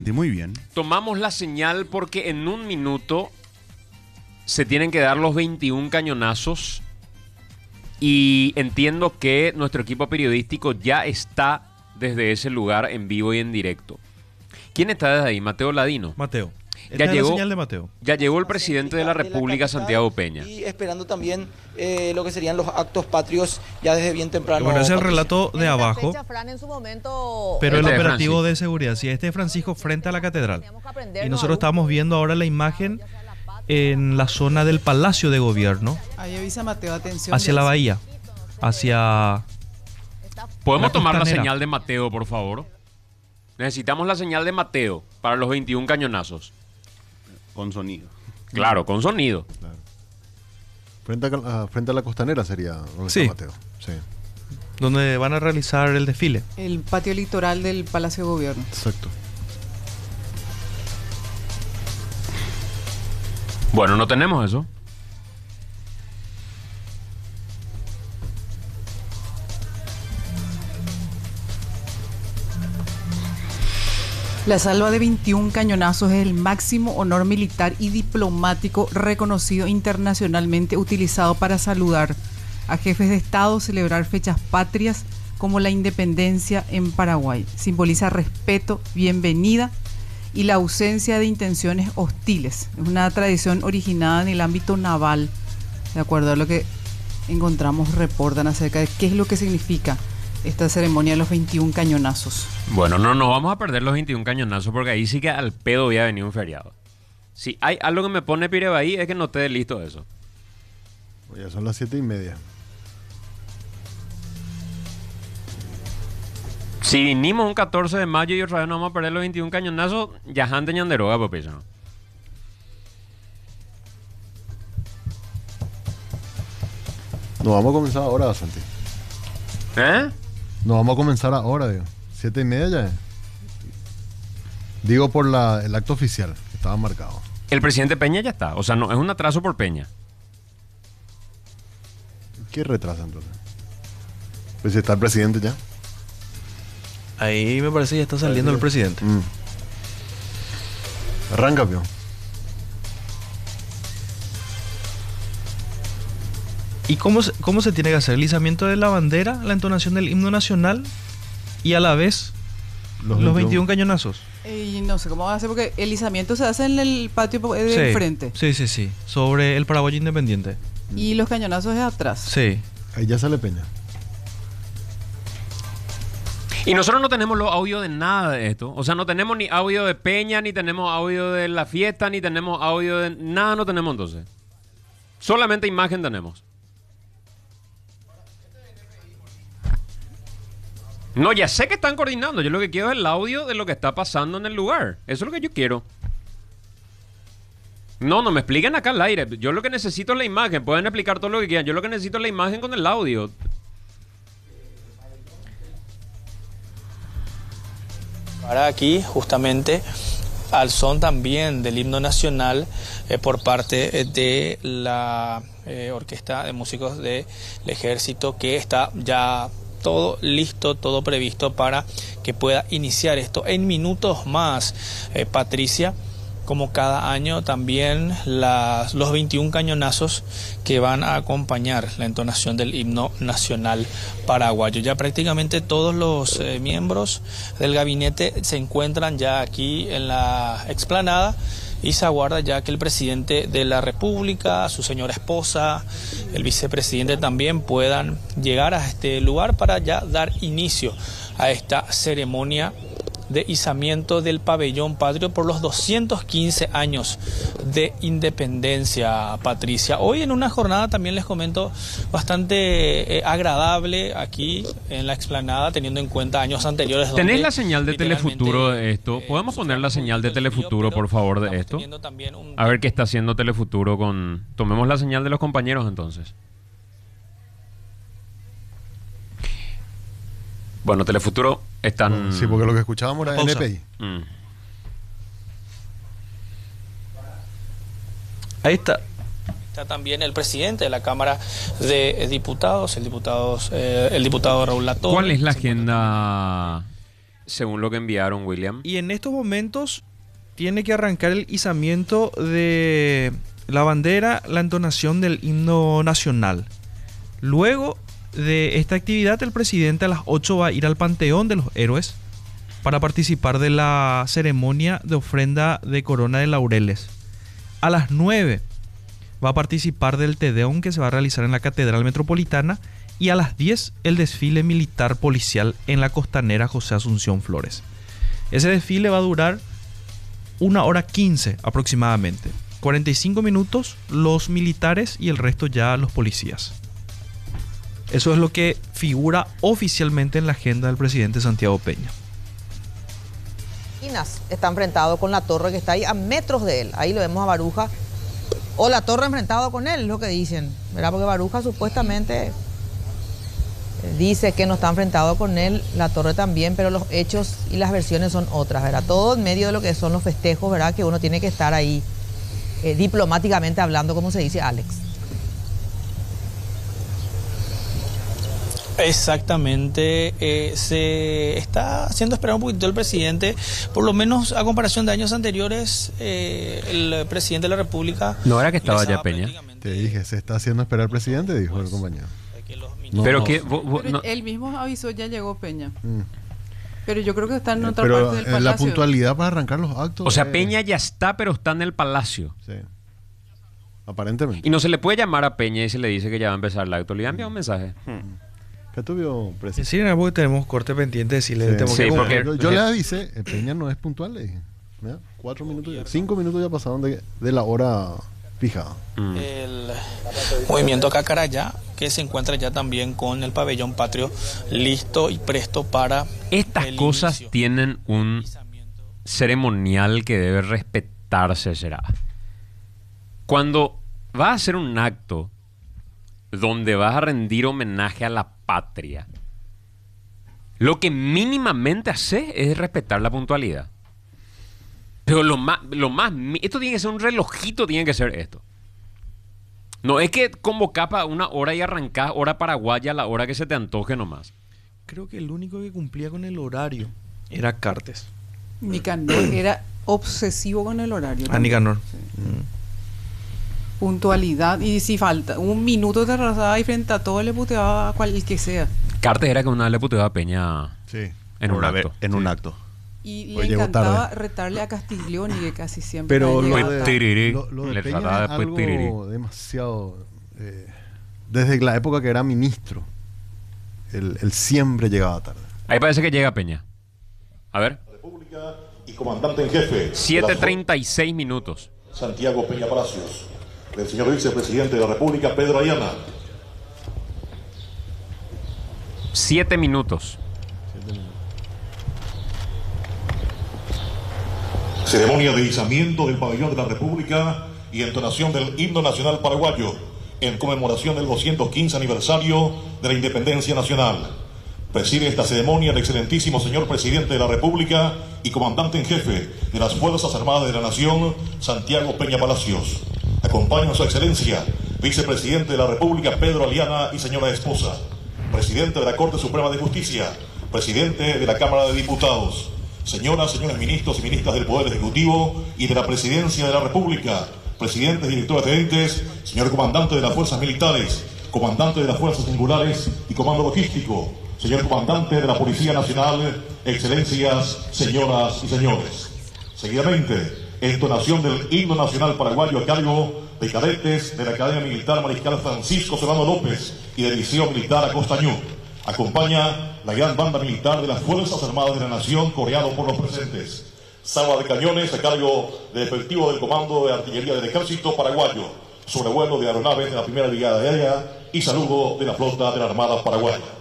Muy bien. Tomamos la señal porque en un minuto se tienen que dar los 21 cañonazos y entiendo que nuestro equipo periodístico ya está desde ese lugar en vivo y en directo. ¿Quién está desde ahí? Mateo Ladino. Mateo. Ya Esta es llegó, la señal de Mateo. ya llegó el presidente de la República, Santiago Peña. Y esperando también lo que serían los actos patrios ya desde bien temprano. Bueno, ese es el relato de abajo, pero el Este es operativo Francisco. de seguridad, sí, este es Francisco frente a la catedral. Y nosotros estamos estamos viendo ahora la imagen en la zona del Palacio de Gobierno, Ahí avisa Mateo, atención. hacia la bahía, hacia... ¿Podemos La tomar la costanera. señal de Mateo, por favor? Necesitamos la señal de Mateo para los 21 cañonazos. Con sonido. Claro, con sonido. Claro. Frente a la costanera sería donde Sí. está Mateo. Sí, donde van a realizar el desfile. El patio litoral del Palacio de Gobierno. exacto. Bueno, no tenemos eso. La salva de 21 cañonazos es el máximo honor militar y diplomático reconocido internacionalmente utilizado para saludar a jefes de Estado, celebrar fechas patrias como la independencia en Paraguay. Simboliza respeto, bienvenida y la ausencia de intenciones hostiles. Es una tradición originada en el ámbito naval, de acuerdo a lo que encontramos, reportan acerca de qué es lo que significa esta ceremonia de los 21 cañonazos. Bueno, no nos vamos a perder los 21 cañonazos porque ahí sí que al pedo había venido un feriado. Si hay algo que me pone Pirebaí es que no esté listo eso. Ya son las 7:30. Si vinimos un 14 de mayo y otra vez nos vamos a perder los 21 cañonazos, ya jante ñanderoga, papi. ¿No? No vamos a comenzar ahora, Santi. ¿Eh? No vamos a comenzar ahora, digo. 7:30 ya es. Digo por el acto oficial, que estaba marcado. El presidente Peña ya está. O sea, no es un atraso por Peña. ¿Qué retrasa entonces? Pues si está el presidente ya. Ahí me parece que ya está saliendo el presidente. Arranca, pio. ¿Y cómo se tiene que hacer? El izamiento de la bandera, la entonación del himno nacional y a la vez los 21 cañonazos. Y no sé cómo va a hacer porque el izamiento se hace en el patio de Sí, frente sí. Sobre el Paraguay Independiente. y los cañonazos es atrás. Sí. Ahí ya sale Peña. Y nosotros no tenemos los audios de nada de esto. O sea, no tenemos ni audio de Peña, ni tenemos audio de la fiesta, ni tenemos audio de... Nada no tenemos entonces. Solamente imagen tenemos. No, ya sé que están coordinando. Yo lo que quiero es el audio de lo que está pasando en el lugar. Eso es lo que yo quiero. No me expliquen acá al aire. Yo lo que necesito es la imagen. Pueden explicar todo lo que quieran. Yo lo que necesito es la imagen con el audio. Ahora aquí, justamente, al son también del himno nacional por parte de la Orquesta de Músicos del Ejército, que está ya todo listo, todo previsto para que pueda iniciar esto en minutos más. Patricia, como cada año, también los 21 cañonazos que van a acompañar la entonación del himno nacional paraguayo. Ya prácticamente todos los miembros del gabinete se encuentran ya aquí en la explanada y se aguarda ya que el presidente de la República, su señora esposa, el vicepresidente también puedan llegar a este lugar para ya dar inicio a esta ceremonia de izamiento del pabellón patrio por los 215 años de independencia, Patricia. Hoy en una jornada, también les comento, bastante agradable aquí en la explanada, teniendo en cuenta años anteriores. ¿Tenés donde la señal de Telefuturo de esto? ¿Podemos poner la señal de Telefuturo, por favor, de esto? A ver qué está haciendo Telefuturo con... Tomemos la señal de los compañeros, entonces. Bueno, Telefuturo están... Sí, porque lo que escuchábamos era Pausa. NPI. Ahí está. Está también el presidente de la Cámara de Diputados, el diputado Raúl Latorre. ¿Cuál es la agenda según lo que enviaron, William. Y en estos momentos tiene que arrancar el izamiento de la bandera, la entonación del himno nacional. Luego de esta actividad, el presidente a las 8 va a ir al Panteón de los Héroes para participar de la ceremonia de ofrenda de corona de laureles. A las 9 va a participar del Te Deum que se va a realizar en la Catedral Metropolitana, y a las 10 el desfile militar policial en la costanera José Asunción Flores. Ese desfile va a durar 1h15 aproximadamente. 45 minutos los militares y el resto ya los policías. Eso es lo que figura oficialmente en la agenda del presidente Santiago Peña. Está enfrentado con la torre que está ahí a metros de él. Ahí lo vemos a Baruja. O la torre enfrentado con él, es lo que dicen, ¿verdad? Porque Baruja supuestamente dice que no está enfrentado con él, la torre también, pero los hechos y las versiones son otras, ¿verdad? Todo en medio de lo que son los festejos, ¿verdad? Que uno tiene que estar ahí diplomáticamente hablando, como se dice, Alex. Exactamente, se está haciendo esperar un poquito el presidente, por lo menos a comparación de años anteriores, el presidente de la República... ¿No era que estaba ya Peña? Te dije, se está haciendo esperar al presidente, dijo el compañero. Pero que él mismo avisó, ya llegó Peña. Pero yo creo que está en otra pero parte del palacio. La puntualidad para arrancar los actos... O sea, Peña ya está, pero está en el palacio. Sí. Aparentemente. Y no se le puede llamar a Peña y se le dice que ya va a empezar el acto. Le envía un mensaje. ¿Qué tuvo, presidente? Sí, no, porque tenemos corte pendiente de decirle. Sí, porque yo le avisé, Peña no es puntual, le dije. ¿Mira? 4 minutos ya, 5 minutos ya pasaron de la hora fijada. El movimiento Cacarayá, que se encuentra ya también con el pabellón patrio listo y presto para... Estas cosas tienen un ceremonial que debe respetarse, será. Cuando vas a hacer un acto donde vas a rendir homenaje a la patria, lo que mínimamente haces es respetar la puntualidad. Pero esto tiene que ser un relojito, tiene que ser esto. No es que convocás para una hora y arrancás hora paraguaya a la hora que se te antoje nomás. Creo que el único que cumplía con el horario era Cartes. Nicanor era obsesivo con el horario. Nicanor. Sí. Puntualidad, y si falta un minuto te arrasaba y frente a todo le puteaba a cual que sea. Cartes era que una vez le puteaba a Peña en un acto. En un acto. Y le encantaba retarle a Castiglioni, que casi siempre... Pero lo de de Peña es algo demasiado... desde la época que era ministro, él siempre llegaba tarde. Ahí parece que llega Peña. A ver. República y comandante en jefe. 7:36 minutos. Santiago Peña Palacios. Del señor vicepresidente de la República, Pedro Ayana. 7 minutos. Ceremonia de izamiento del pabellón de la República y entonación del himno nacional paraguayo en conmemoración del 215 aniversario de la independencia nacional. Preside esta ceremonia el excelentísimo señor presidente de la República y comandante en jefe de las Fuerzas Armadas de la Nación, Santiago Peña Palacios. Acompaña a su excelencia, vicepresidente de la República, Pedro Aliana y señora esposa, presidente de la Corte Suprema de Justicia, presidente de la Cámara de Diputados, señoras, señores ministros y ministras del Poder Ejecutivo y de la Presidencia de la República, presidentes y directores de entes, señor comandante de las Fuerzas Militares, comandante de las Fuerzas Singulares y Comando Logístico, señor comandante de la Policía Nacional, excelencias, señoras y señores. Seguidamente, entonación del himno nacional paraguayo a cargo de cadetes de la Academia Militar Mariscal Francisco Solano López y del Liceo Militar Acostañú. Acompaña la gran banda militar de las Fuerzas Armadas de la Nación, coreado por los presentes. Salva de cañones a cargo del efectivo del Comando de Artillería del Ejército Paraguayo. Sobrevuelo de aeronaves de la Primera Brigada Aérea y saludo de la Flota de la Armada Paraguaya.